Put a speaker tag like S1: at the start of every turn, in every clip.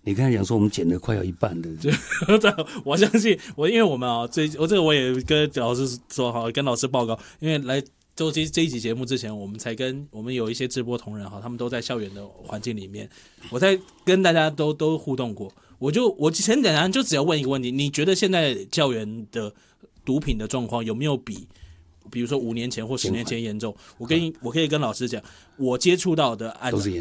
S1: 你刚才讲说我们减了快要一半的，
S2: 我相信因为我们这个我也跟老师说好，跟老师报告，因为来做这一集节目之前，我们有一些直播同仁他们都在校园的环境里面，我在跟大家都互动过，我很简单就只要问一个问题，你觉得现在校园的毒品的状况有没有比如说5年前或10年前严重？我可以跟老师讲，我接触到的案子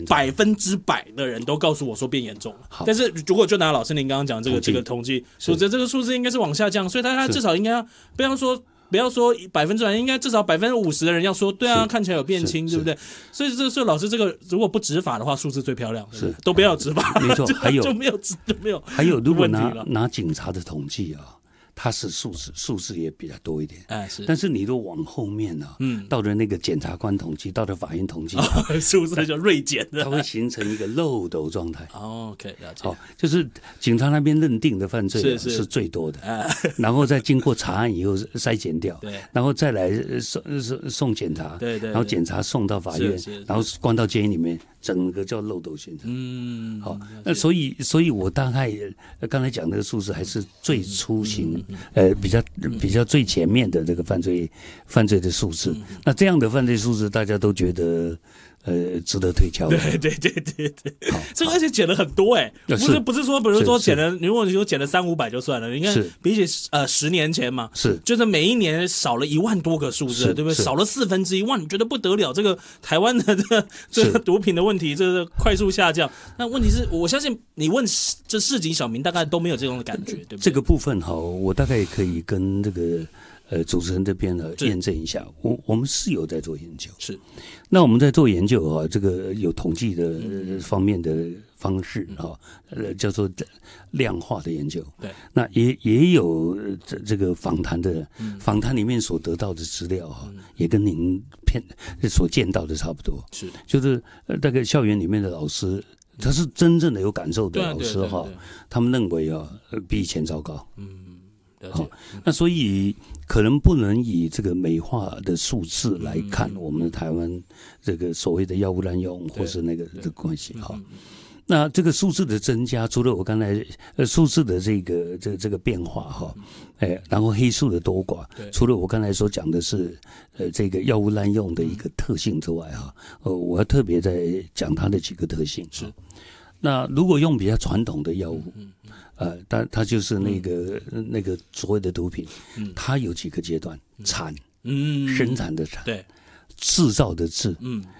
S2: 100%的人都告诉我说变严重了。但是如果就拿老师您刚刚讲这个统计，说这个数字应该是往下降，所以他至少应该要不要说100%，应该至少50%的人要说对啊，看起来有变轻，对不对？所以老师这个如果不执法的话，数字最漂亮，是都不要执法，
S1: 没错，还有
S2: 就没有，
S1: 还有如果拿警察的统计啊。它是数字也比较多一点，是。但是你都往后面呢，到了那个检察官统计，到了法院统计，
S2: 数字就锐减的，
S1: 它会形成一个漏斗状态。
S2: OK， 了解。
S1: 就是警察那边认定的犯罪是最多的，然后再经过查案以后筛检掉，然后再来送检察，
S2: 对，
S1: 然后检察送到法院，然后关到监狱里面。整个叫漏斗形成，好，那所以我大概刚才讲那个数字还是最初型，比较最前面的这个犯罪的数字。那这样的犯罪数字，大家都觉得值得推敲。
S2: 对，这个而且减了很多不是说比如说减了，如果你说减了300-500就算了，你看比起10年前嘛，就是每一年少了1万多个数字，对不对？少了1/4，哇，你觉得不得了？这个台湾的这个毒品的问题，这个快速下降。那问题是我相信你问这市井小民大概都没有这种的感觉，对不对？
S1: 这个部分我大概可以跟这个。主持人这边呢验证一下，我们是有在做研究，
S2: 是。
S1: 那我们在做研究这个有统计的方面的方式叫做量化的研究。
S2: 对，
S1: 那也有这个访谈里面所得到的资料也跟您所见到的差不多。
S2: 是，
S1: 就是大概校园里面的老师，他是真正的有感受的老师他们认为比以前糟糕。那所以可能不能以这个美化的数字来看我们台湾这个所谓的药物滥用或是那个的关系那这个数字的增加，除了我刚才数字的这个变化然后黑数的多寡，除了我刚才所讲的是这个药物滥用的一个特性之外我要特别再讲它的几个特性。
S2: 是。
S1: 那如果用比较传统的药物，它就是那个所谓的毒品，它有几个阶段：产，生产的产，
S2: 对，
S1: 制造的制，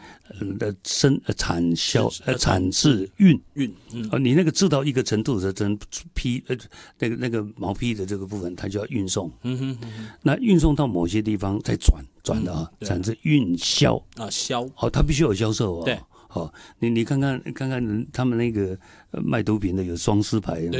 S1: 产销，产制运，你那个制到一个程度的批，那个毛坯的这个部分，它就要运送，那运送到某些地方再转的产制运销
S2: 销，
S1: 它必须有销售
S2: 对。
S1: 你看看他们那个卖毒品的有双狮牌，
S2: 对，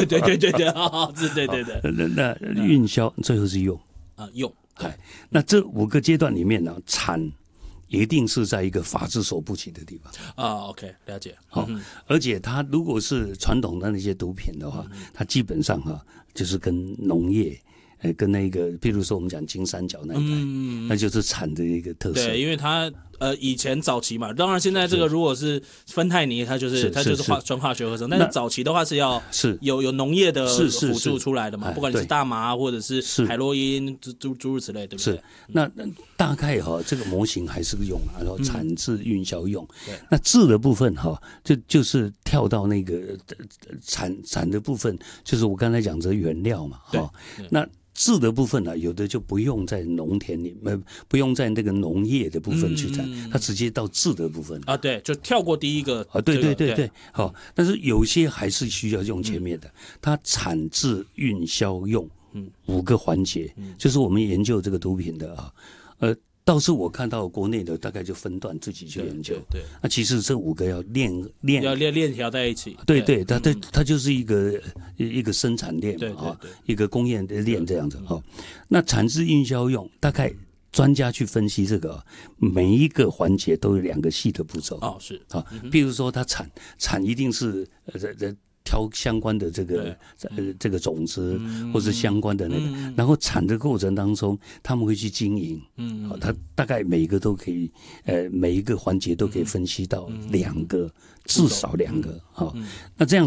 S1: 那运销最后是用，那这5个阶段里面呢，产一定是在一个法制所不及的地方
S2: OK， 了解。
S1: 而且它如果是传统的那些毒品的话，它基本上就是跟农业。跟那个，譬如说我们讲金三角那一带，那就是产的一个特色。
S2: 对，因为它以前早期嘛，当然现在这个如果是芬太尼，它就是纯化学合成，但是早期的话是要有农业的辅助出来的嘛，不管你是大麻或者是海洛因诸如此类，对不对？
S1: 是。那大概这个模型还是用然后产制运销用。那制的部分就是跳到那个产的部分，就是我刚才讲的原料嘛，那。制的部分有的就不用在农田里，不用在那个农业的部分去产，它直接到制的部分
S2: 对，就跳过第一个
S1: 对，但是有些还是需要用前面的，它产制运销用5个环节，就是我们研究这个毒品的倒是我看到国内的大概就分段自己去研究，
S2: 对，
S1: 那其实这5个要
S2: 链条在一起，
S1: 对，它就是一个生产链嘛，一个工业的链这样子那产制运销用大概专家去分析这个每一个环节都有2个细的步骤
S2: 是
S1: 比如说它产一定是挑相关的这个种子或是相关的那个，然后产的过程当中他们会去经营，他大概每一个都可以，每一个环节都可以分析到2个，至少2个，那这样